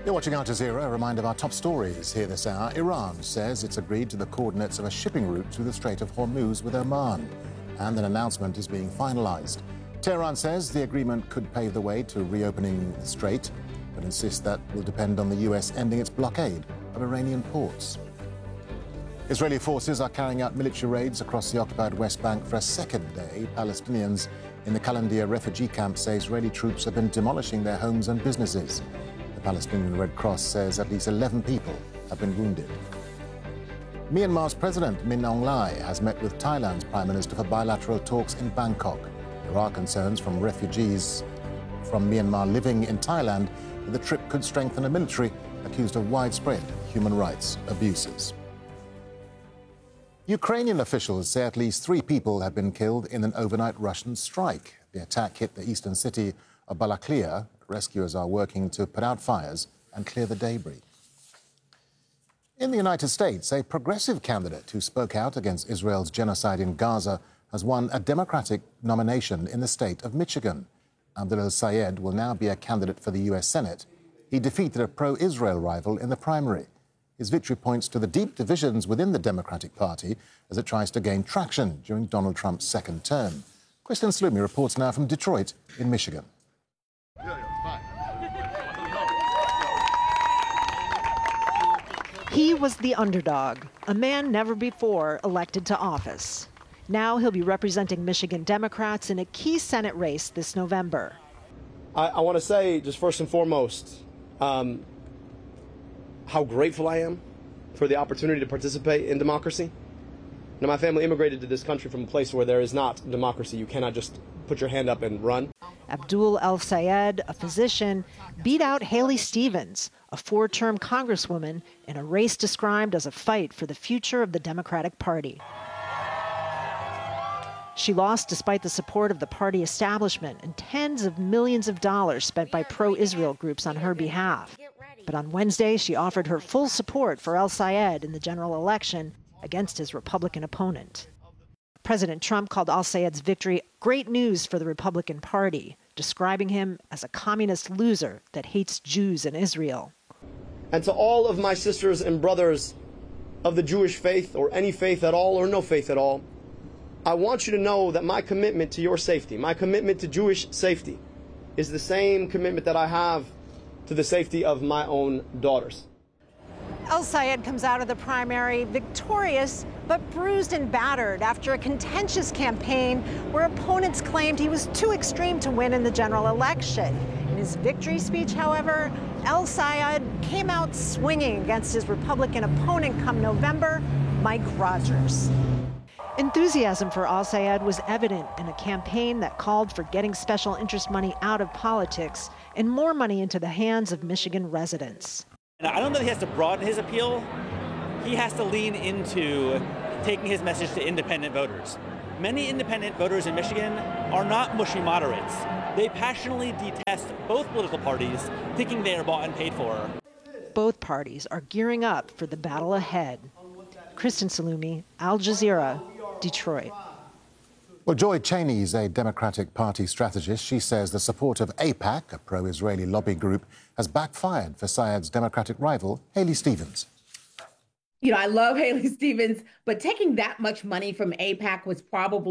You're watching Al Jazeera. A reminder of our top stories here this hour. Iran says it's agreed to the coordinates of a shipping route through the Strait of Hormuz with Oman, and an announcement is being finalized. Tehran says the agreement could pave the way to reopening the strait, but insists that will depend on the US ending its blockade of Iranian ports. Israeli forces are carrying out military raids across the occupied West Bank for a second day. Palestinians in the Qalandia refugee camp say Israeli troops have been demolishing their homes and businesses. The Palestinian Red Cross says at least 11 people have been wounded. Myanmar's President Min Aung Hlaing has met with Thailand's Prime Minister for bilateral talks in Bangkok. There are concerns from refugees from Myanmar living in Thailand that the trip could strengthen a military accused of widespread human rights abuses. Ukrainian officials say at least 3 people have been killed in an overnight Russian strike. The attack hit the eastern city of Balaklia. Rescuers are working to put out fires and clear the debris. In the United States, a progressive candidate who spoke out against Israel's genocide in Gaza has won a Democratic nomination in the state of Michigan. Abdul El-Sayed will now be a candidate for the U.S. Senate. He defeated a pro-Israel rival in the primary. His victory points to the deep divisions within the Democratic Party as it tries to gain traction during Donald Trump's second term. Kristen Slumi reports now from Detroit in Michigan. He was the underdog, a man never before elected to office. Now he'll be representing Michigan Democrats in a key Senate race this November. I want to say, just first and foremost, how grateful I am for the opportunity to participate in democracy. Now, my family immigrated to this country from a place where there is not democracy. You cannot just put your hand up and run. Abdul El-Sayed, a physician, beat out Haley Stevens, a 4-term congresswoman, in a race described as a fight for the future of the Democratic Party. She lost despite the support of the party establishment and tens of millions of dollars spent by pro-Israel groups on her behalf. But on Wednesday, she offered her full support for El-Sayed in the general election against his Republican opponent. President Trump called El-Sayed's victory great news for the Republican Party, describing him as a communist loser that hates Jews and Israel. And to all of my sisters and brothers of the Jewish faith, or any faith at all, or no faith at all, I want you to know that my commitment to your safety, my commitment to Jewish safety, is the same commitment that I have to the safety of my own daughters. El-Sayed comes out of the primary victorious, but bruised and battered after a contentious campaign where opponents claimed he was too extreme to win in the general election. In his victory speech, however, El-Sayed came out swinging against his Republican opponent come November, Mike Rogers. Enthusiasm for El-Sayed was evident in a campaign that called for getting special interest money out of politics and more money into the hands of Michigan residents. I don't know that he has to broaden his appeal. He has to lean into taking his message to independent voters. Many independent voters in Michigan are not mushy moderates. They passionately detest both political parties, thinking they are bought and paid for. Both parties are gearing up for the battle ahead. Kristen Salumi, Al Jazeera, Detroit. Well, Joy Cheney is a Democratic Party strategist. She says the support of AIPAC, a pro-Israeli lobby group, has backfired for Sayed's Democratic rival, Haley Stevens. You know, I love Haley Stevens, but taking that much money from AIPAC was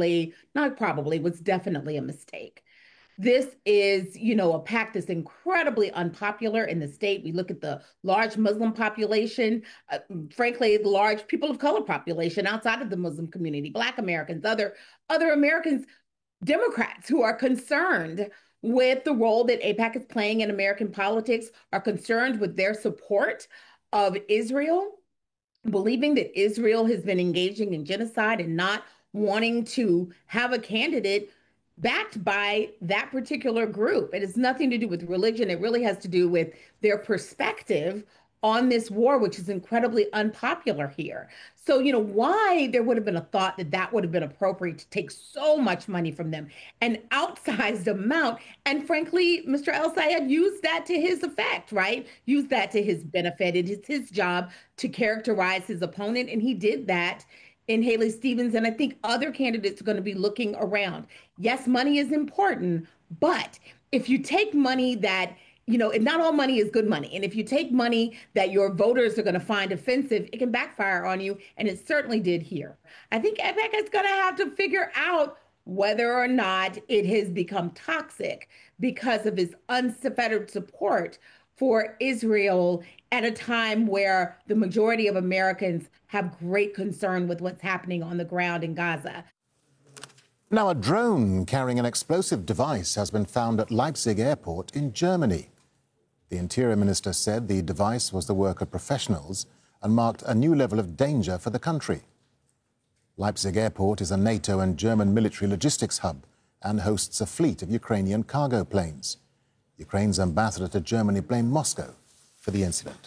was definitely a mistake. This is, a PAC that's incredibly unpopular in the state. We look at the large Muslim population, frankly, the large people of color population outside of the Muslim community, Black Americans, other Americans, Democrats who are concerned with the role that AIPAC is playing in American politics, are concerned with their support of Israel, believing that Israel has been engaging in genocide and not wanting to have a candidate backed by that particular group. It has nothing to do with religion. It really has to do with their perspective on this war, which is incredibly unpopular here. So, why there would have been a thought that that would have been appropriate to take so much money from them, an outsized amount. And frankly, Mr. El-Sayed used that to his effect, right? Used that to his benefit. It is his job to characterize his opponent. And he did that in Haley Stevens. And I think other candidates are going to be looking around. Yes, money is important, but if you take money that not all money is good money. And if you take money that your voters are going to find offensive, it can backfire on you. And it certainly did here. I think AIPAC is going to have to figure out whether or not it has become toxic because of its unfettered support for Israel at a time where the majority of Americans have great concern with what's happening on the ground in Gaza. Now, a drone carrying an explosive device has been found at Leipzig airport in Germany. The Interior Minister said the device was the work of professionals and marked a new level of danger for the country. Leipzig airport is a NATO and German military logistics hub and hosts a fleet of Ukrainian cargo planes. Ukraine's ambassador to Germany blamed Moscow for the incident.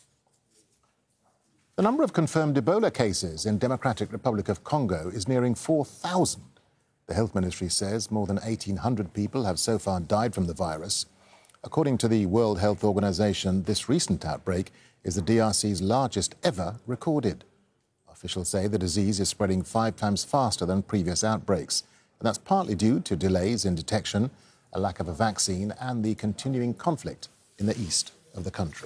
The number of confirmed Ebola cases in Democratic Republic of Congo is nearing 4,000. The Health Ministry says more than 1,800 people have so far died from the virus. According to the World Health Organization, this recent outbreak is the DRC's largest ever recorded. Officials say the disease is spreading 5 times faster than previous outbreaks, and that's partly due to delays in detection, a lack of a vaccine, and the continuing conflict in the east of the country.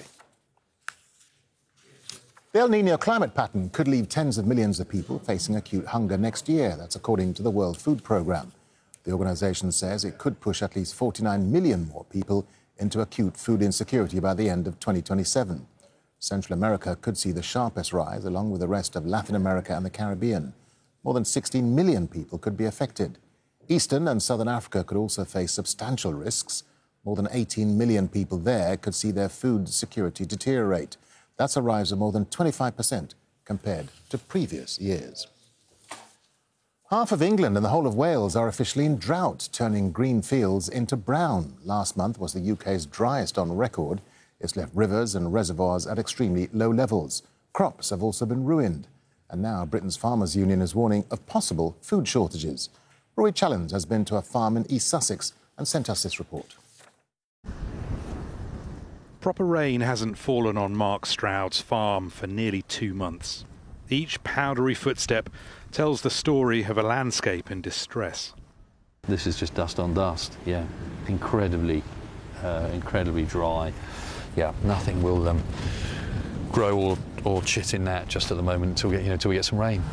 The El Niño climate pattern could leave tens of millions of people facing acute hunger next year. That's according to the World Food Programme. The organisation says it could push at least 49 million more people into acute food insecurity by the end of 2027. Central America could see the sharpest rise, along with the rest of Latin America and the Caribbean. More than 16 million people could be affected. Eastern and Southern Africa could also face substantial risks. More than 18 million people there could see their food security deteriorate. That's a rise of more than 25% compared to previous years. Half of England and the whole of Wales are officially in drought, turning green fields into brown. Last month was the UK's driest on record. It's left rivers and reservoirs at extremely low levels. Crops have also been ruined. And now Britain's Farmers' Union is warning of possible food shortages. Rory Challens has been to a farm in East Sussex and sent us this report. Proper rain hasn't fallen on Mark Stroud's farm for nearly 2 months. Each powdery footstep tells the story of a landscape in distress. This is just dust on dust, yeah. Incredibly dry. Yeah, nothing will grow or chit in that just at the moment until we get some rain.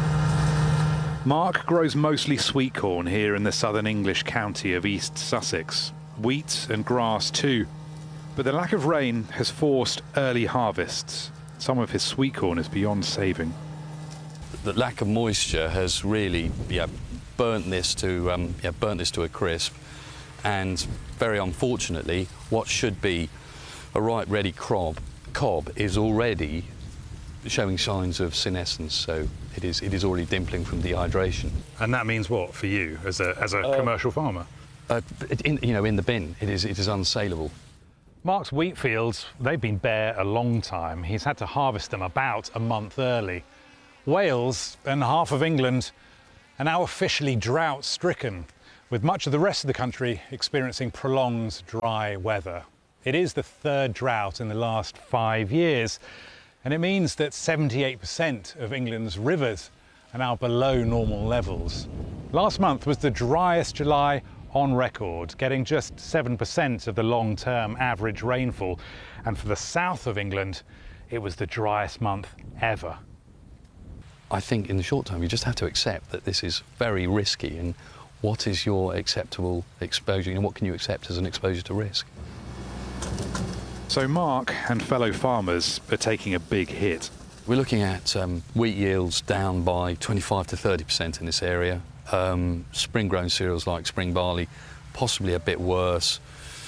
Mark grows mostly sweet corn here in the southern English county of East Sussex. Wheat and grass too. But the lack of rain has forced early harvests. Some of his sweet corn is beyond saving. The lack of moisture has really burnt this to a crisp, and very unfortunately, what should be a ripe, ready cob is already showing signs of senescence. So it is already dimpling from dehydration. And that means what for you as a commercial farmer? In the bin, it is unsaleable. Mark's wheat fields, they've been bare a long time. He's had to harvest them about a month early. Wales and half of England are now officially drought-stricken, with much of the rest of the country experiencing prolonged dry weather. It is the third drought in the last 5 years, and it means that 78% of England's rivers are now below normal levels. Last month was the driest July on record, getting just 7% of the long-term average rainfall. And for the south of England, it was the driest month ever. I think in the short term, you just have to accept that this is very risky. And what is your acceptable exposure? What can you accept as an exposure to risk? So Mark and fellow farmers are taking a big hit. We're looking at wheat yields down by 25 to 30% in this area. Spring-grown cereals like spring barley, possibly a bit worse,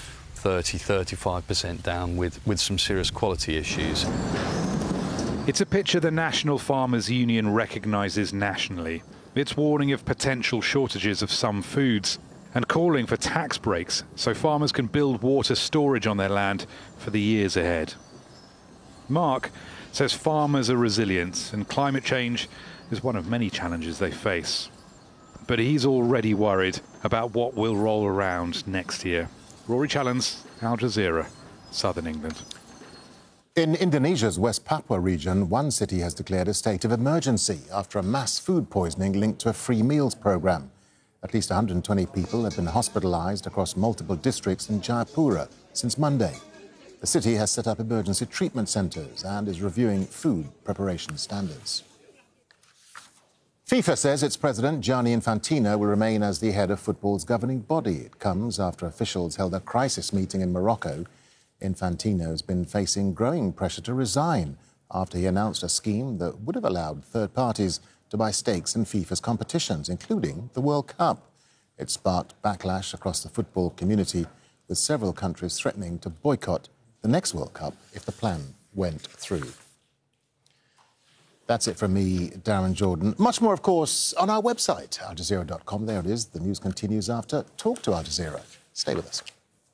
30-35% down with some serious quality issues. It's a picture the National Farmers' Union recognises nationally. It's warning of potential shortages of some foods and calling for tax breaks so farmers can build water storage on their land for the years ahead. Mark says farmers are resilient and climate change is one of many challenges they face. But he's already worried about what will roll around next year. Rory Challens, Al Jazeera, Southern England. In Indonesia's West Papua region, one city has declared a state of emergency after a mass food poisoning linked to a free meals programme. At least 120 people have been hospitalized across multiple districts in Jayapura since Monday. The city has set up emergency treatment centres and is reviewing food preparation standards. FIFA says its president, Gianni Infantino, will remain as the head of football's governing body. It comes after officials held a crisis meeting in Morocco. Infantino has been facing growing pressure to resign after he announced a scheme that would have allowed third parties to buy stakes in FIFA's competitions, including the World Cup. It sparked backlash across the football community, with several countries threatening to boycott the next World Cup if the plan went through. That's it from me, Darren Jordan. Much more, of course, on our website, aljazeera.com. There it is. The news continues after Talk to Al Jazeera. Stay with us.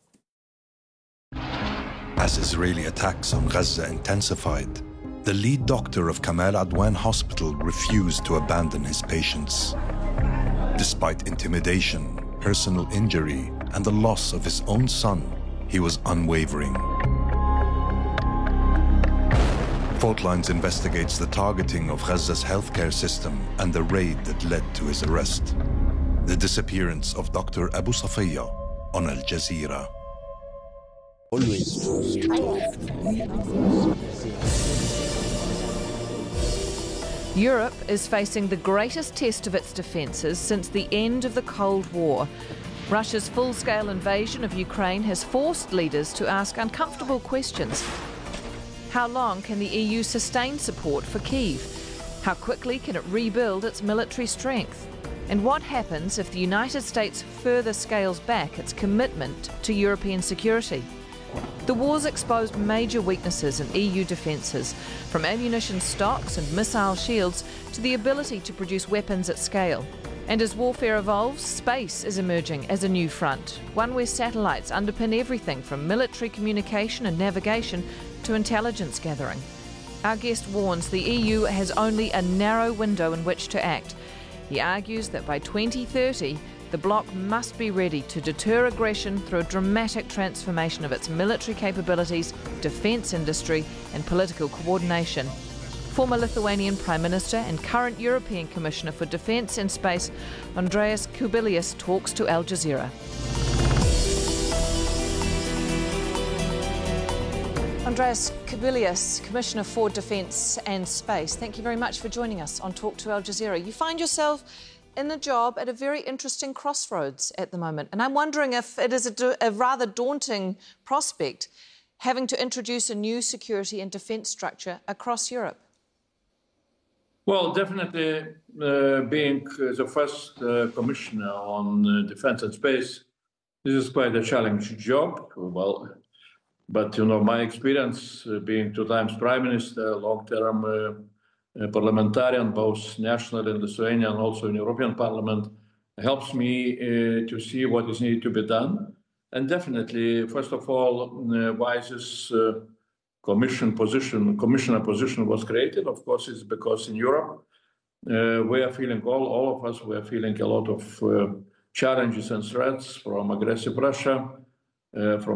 As Israeli attacks on Gaza intensified, the lead doctor of Kamal Adwan Hospital refused to abandon his patients. Despite intimidation, personal injury, and the loss of his own son, he was unwavering. Fault Lines investigates the targeting of Gaza's healthcare system and the raid that led to his arrest. The disappearance of Dr. Abu Safiya on Al Jazeera. Europe is facing the greatest test of its defences since the end of the Cold War. Russia's full-scale invasion of Ukraine has forced leaders to ask uncomfortable questions. How long can the EU sustain support for Kyiv? How quickly can it rebuild its military strength? And what happens if the United States further scales back its commitment to European security? The war's exposed major weaknesses in EU defences, from ammunition stocks and missile shields to the ability to produce weapons at scale. And as warfare evolves, space is emerging as a new front, one where satellites underpin everything from military communication and navigation to intelligence gathering. Our guest warns the EU has only a narrow window in which to act. He argues that by 2030, the bloc must be ready to deter aggression through a dramatic transformation of its military capabilities, defence industry and political coordination. Former Lithuanian Prime Minister and current European Commissioner for Defence and Space, Andrius Kubilius, talks to Al Jazeera. Andrius Kubilius, Commissioner for Defence and Space, thank you very much for joining us on Talk to Al Jazeera. You find yourself in the job at a very interesting crossroads at the moment, and I'm wondering if it is a rather daunting prospect having to introduce a new security and defence structure across Europe. Well, definitely being the first commissioner on defence and space, this is quite a challenging job. But, my experience being 2 times Prime Minister, long-term parliamentarian, both national in Lithuania and also in European Parliament, helps me to see what is needed to be done. And definitely, first of all, why this commissioner position was created, of course, is because in Europe, we are feeling, all of us, we are feeling a lot of challenges and threats from aggressive Russia, from